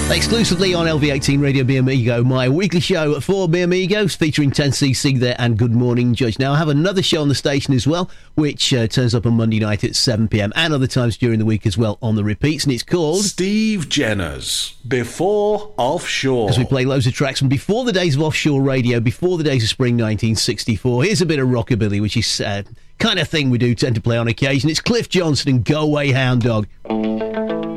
Exclusively on LV18 Radio Mi Amigo, my weekly show for Mi Amigos, featuring 10cc there and Good Morning Judge. Now, I have another show on the station as well, which turns up on Monday night at 7pm and other times during the week as well on the repeats, and it's called Steve Jenner's Before Offshore. As we play loads of tracks from before the days of offshore radio, before the days of spring 1964. Here's a bit of rockabilly, which is kind of thing we do tend to play on occasion. It's Cliff Johnson and Go Away Hound Dog.